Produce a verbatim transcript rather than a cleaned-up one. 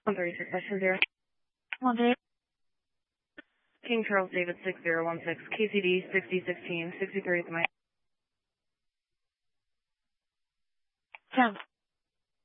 one thirty-six, question zero. One day. King Charles David six zero one six, K C D sixty sixteen, sixty-three at the mic. ten.